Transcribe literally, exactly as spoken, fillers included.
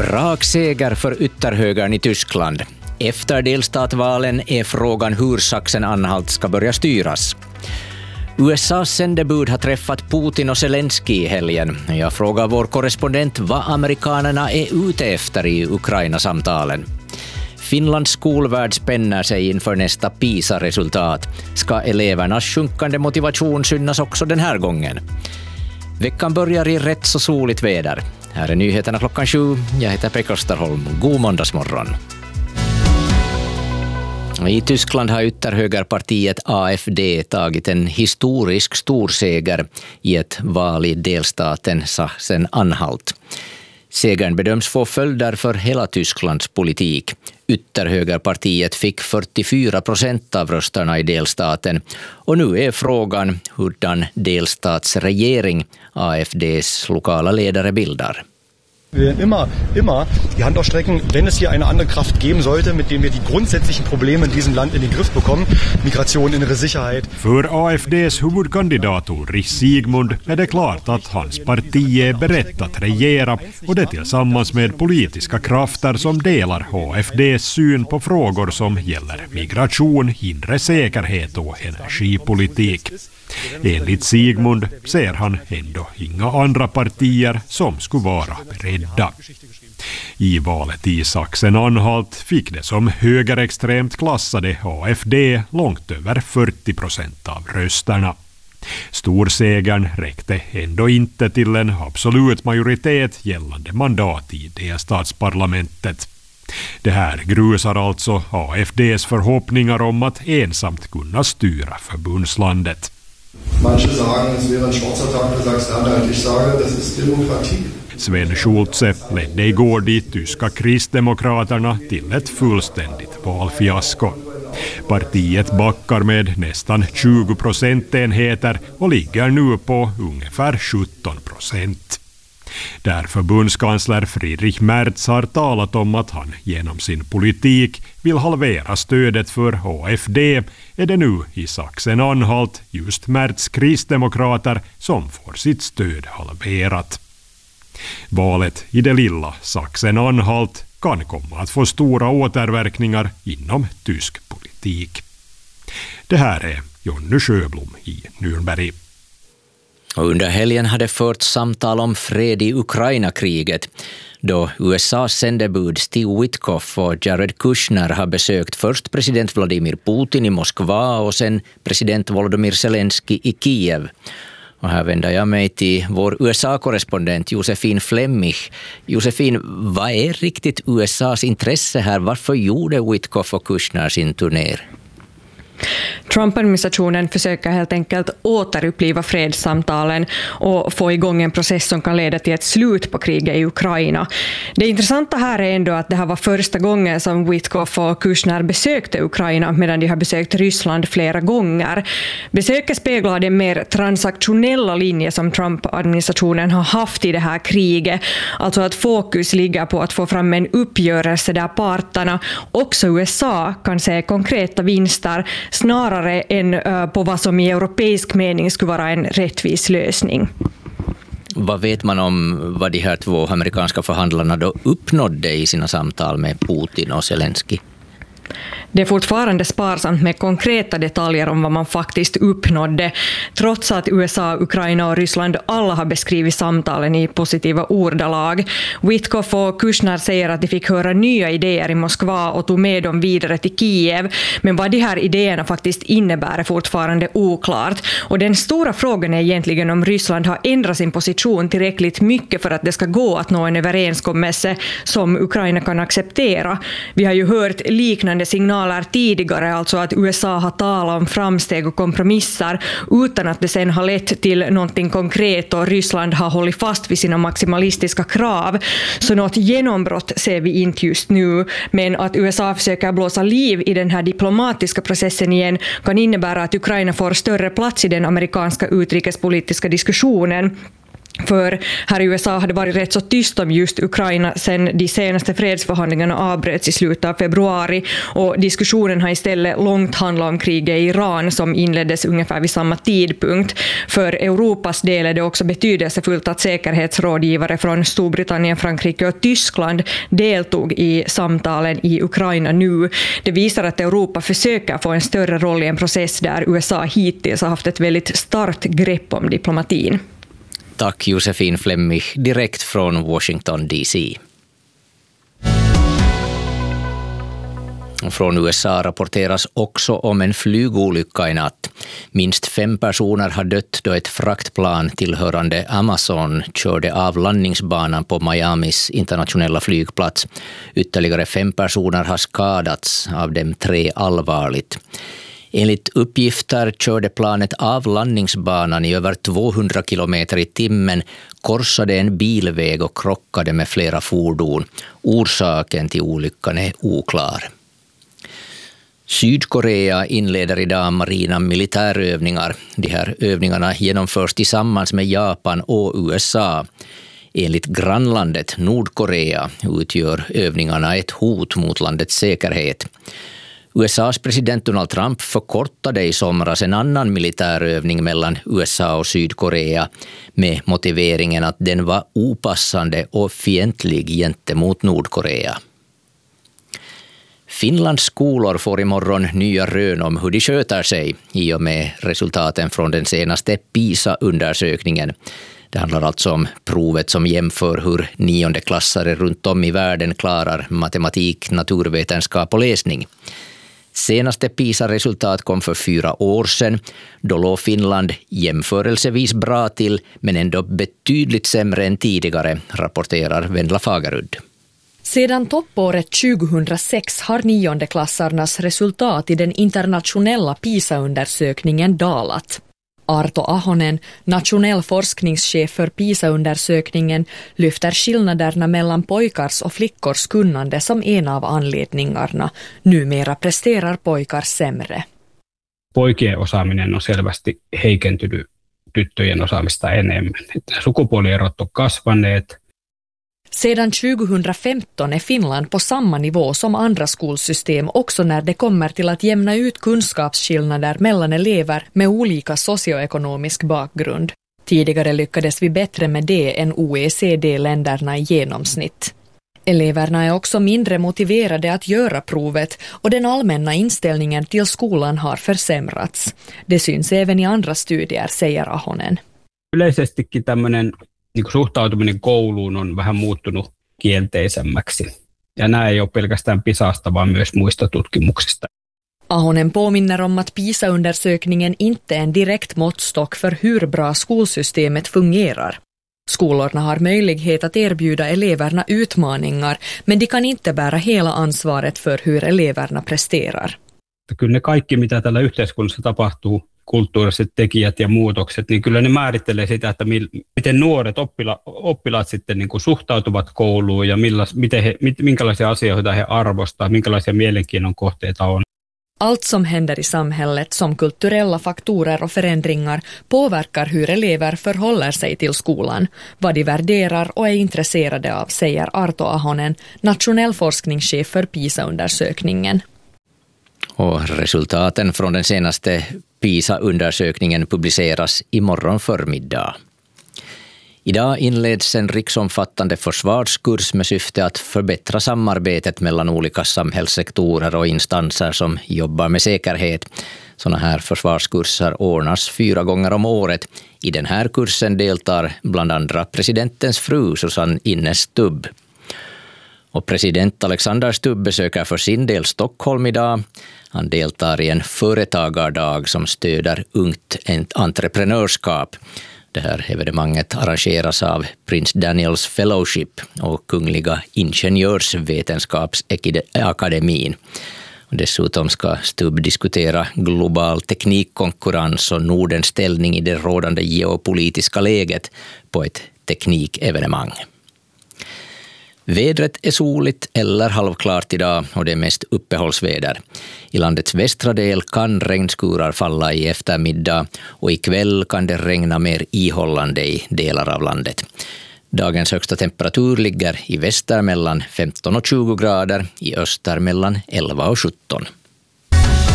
Brakseger för ytterhögern i Tyskland. Efter delstatvalen är frågan hur Sachsen-Anhalt ska börja styras. U S A:s sändebud har träffat Putin och Zelensky i helgen. Jag frågar vår korrespondent vad amerikanerna är ute efter i Ukraina-samtalen. Finlands skolvärld spänner sig inför nästa PISA-resultat. Ska elevernas sjunkande motivation synas också den här gången? Veckan börjar i rätt så soligt väder. Här är nyheterna klockan sju. Jag heter Pekka Österholm. God måndagsmorgon. I Tyskland har ytterhögerpartiet A F D tagit en historisk storseger i ett val i delstaten Sachsen-Anhalt. Segern bedöms få följder för hela Tysklands politik. Ytterhögerpartiet fick fyrtiofyra procent av rösterna i delstaten och nu är frågan hurdan delstatsregering A F Ds lokala ledare bildar. Wir werden immer, immer die Hand ausstrecken, wenn es hier eine andere Kraft geben sollte, mit dem wir die grundsätzlichen Probleme in diesem Land in den Griff bekommen. Migration, innere Sicherheit. För A F Ds huvudkandidat Ulrich Sigmund är det klart att hans parti är berett att regera och det tillsammans med politiska krafter som delar A F Ds syn på frågor som gäller migration, inre säkerhet och energipolitik. Enligt Sigmund ser han ändå inga andra partier som skulle vara beredda. I valet i Sachsen-Anhalt fick det som högerextremt klassade A F D långt över fyrtio procent av rösterna. Storsegern räckte ändå inte till en absolut majoritet gällande mandat i delstatsparlamentet. Det här grusar alltså A F Ds förhoppningar om att ensamt kunna styra förbundslandet. Manche sagen, es wäre ein schwarzer Tag für Sachsen-Anhalt. Ich sage, das ist Demokratie. Sven Schulze ledde igår de tyska kristdemokraterna till ett fullständigt valfiasko. Partiet backar med nästan tjugo procentenheter och ligger nu på ungefär sjutton procent. Där förbundskansler Friedrich Merz har talat om att han genom sin politik vill halvera stödet för A F D är det nu i Sachsen-Anhalt just Merz kristdemokrater som får sitt stöd halverat. Valet i det lilla Sachsen-Anhalt kan komma att få stora återverkningar inom tysk politik. Det här är Jonny Sjöblom i Nürnberg. Och under helgen hade förts samtal om fred i Ukraina-kriget då U S A:s sändebud Steve Witkoff och Jared Kushner har besökt först president Vladimir Putin i Moskva och sen president Volodymyr Zelensky i Kiev. Och här vänder jag mig till vår U S A-korrespondent Josefin Flemmig. Josefin, vad är riktigt U S A:s intresse här? Varför gjorde Witkoff och Kushner sin turné? Trump-administrationen försöker helt enkelt återuppliva fredssamtalen och få igång en process som kan leda till ett slut på kriget i Ukraina. Det intressanta här är ändå att det här var första gången som Witkoff och Kushner besökte Ukraina medan de har besökt Ryssland flera gånger. Besöket speglar den mer transaktionella linje som Trump-administrationen har haft i det här kriget. Alltså att fokus ligger på att få fram en uppgörelse där parterna, också U S A, kan se konkreta vinster snarare än på vad som i europeisk mening skulle vara en rättvis lösning. Vad vet man om vad de här två amerikanska förhandlarna då uppnådde i sina samtal med Putin och Zelensky? Det är fortfarande sparsamt med konkreta detaljer om vad man faktiskt uppnådde, trots att U S A, Ukraina och Ryssland alla har beskrivit samtalen i positiva ordalag. Witkoff och Kushner säger att de fick höra nya idéer i Moskva och tog med dem vidare till Kiev, men vad de här idéerna faktiskt innebär är fortfarande oklart. Och den stora frågan är egentligen om Ryssland har ändrat sin position tillräckligt mycket för att det ska gå att nå en överenskommelse som Ukraina kan acceptera. Vi har ju hört liknande signaler tidigare, alltså att U S A har talat om framsteg och kompromisser utan att det sen har lett till någonting konkret och Ryssland har hållit fast vid sina maximalistiska krav. Så något genombrott ser vi inte just nu, men att U S A försöker blåsa liv i den här diplomatiska processen igen kan innebära att Ukraina får större plats i den amerikanska utrikespolitiska diskussionen. För här i U S A har det varit rätt så tyst om just Ukraina sedan de senaste fredsförhandlingarna avbröts i slutet av februari, och diskussionen har istället långt handlat om kriget i Iran som inleddes ungefär vid samma tidpunkt. För Europas del är det också betydelsefullt att säkerhetsrådgivare från Storbritannien, Frankrike och Tyskland deltog i samtalen i Ukraina nu. Det visar att Europa försöker få en större roll i en process där U S A hittills har haft ett väldigt starkt grepp om diplomatin. Tack Josefin Flemmig, direkt från Washington D C. Från U S A rapporteras också om en flygolycka i natt. Minst fem personer har dött då ett fraktplan tillhörande Amazon körde av landningsbanan på Miamis internationella flygplats. Ytterligare fem personer har skadats, av dem tre allvarligt. Enligt uppgifter körde planet av landningsbanan i över tvåhundra kilometer i timmen, korsade en bilväg och krockade med flera fordon. Orsaken till olyckan är oklar. Sydkorea inleder idag marina militärövningar. De här övningarna genomförs tillsammans med Japan och U S A. Enligt grannlandet Nordkorea utgör övningarna ett hot mot landets säkerhet. U S A:s president Donald Trump förkortade i somras en annan militärövning mellan U S A och Sydkorea med motiveringen att den var opassande och fientlig gentemot Nordkorea. Finlands skolor får imorgon nya rön om hur de sköter sig i och med resultaten från den senaste PISA-undersökningen. Det handlar alltså om provet som jämför hur niondeklassare runt om i världen klarar matematik, naturvetenskap och läsning. Senaste PISA-resultat kom för fyra år sedan. Då låg Finland jämförelsevis bra till, men ändå betydligt sämre än tidigare, rapporterar Vendla Fagerud. Sedan toppåret tjugohundrasex har niondeklassarnas resultat i den internationella PISA-undersökningen dalat. Arto Ahonen, nationell forskningschef för PISA-undersökningen, lyfter skillnaderna mellan pojkars och flickors kunnande som en av anledningarna. Numera presterar pojkar sämre. Poikien osaaminen on selvästi heikentynyt tyttöjen osaamista enemmän. Sukupuolierot on kasvaneet. Sedan tjugohundrafemton är Finland på samma nivå som andra skolsystem också när det kommer till att jämna ut kunskapsskillnader mellan elever med olika socioekonomisk bakgrund. Tidigare lyckades vi bättre med det än O E C D-länderna i genomsnitt. Eleverna är också mindre motiverade att göra provet och den allmänna inställningen till skolan har försämrats. Det syns även i andra studier, säger Ahonen. Yleisestikin tämmöinen niin kuin suhtautuminen kouluun on vähän muuttunut kielteisemmäksi. Ja nämä ei ole pelkästään PISAsta, vaan myös muista tutkimuksista. Ahonen påminner om att PISA-undersökningen inte är en direkt måttstock för hur bra skolsystemet fungerar. Skolorna har möjlighet att erbjuda eleverna utmaningar, men de kan inte bära hela ansvaret för hur eleverna presterar. Kyllä ne kaikki, mitä tällä yhteiskunnassa tapahtuu, kulttuuriset tekijät ja muutokset, niin kyllä ne määrittelee sitä, että miten nuoret oppila, oppilaat sitten niin kuin suhtautuvat kouluun ja millas, miten he, minkälaisia asioita he arvostaa, minkälaisia mielenkiinnon kohteita on. Allt som händer i samhället som kulturella faktorer och förändringar påverkar hur elever förhåller sig till skolan, vad de värderar och är intresserade av, säger Arto Ahonen, nationell forskningschef för PISA-undersökningen. Och resultaten från den senaste PISA-undersökningen publiceras imorgon förmiddag. Idag inleds en riksomfattande försvarskurs med syfte att förbättra samarbetet mellan olika samhällssektorer och instanser som jobbar med säkerhet. Sådana här försvarskurser ordnas fyra gånger om året. I den här kursen deltar bland andra presidentens fru Susanne Innes Stubb. Och president Alexander Stubb besöker för sin del Stockholm idag. Han deltar i en företagardag som stöder ungt entreprenörskap. Det här evenemanget arrangeras av Prince Daniels Fellowship och Kungliga Ingenjörsvetenskapsakademin. Dessutom ska Stubb diskutera global teknikkonkurrens och Nordens ställning i det rådande geopolitiska läget på ett teknikevenemang. Vädret är soligt eller halvklart idag och det är mest uppehållsväder. I landets västra del kan regnskurar falla i eftermiddag och ikväll kan det regna mer ihållande i delar av landet. Dagens högsta temperatur ligger i väster mellan femton och tjugo grader, i öster mellan elva och sjutton.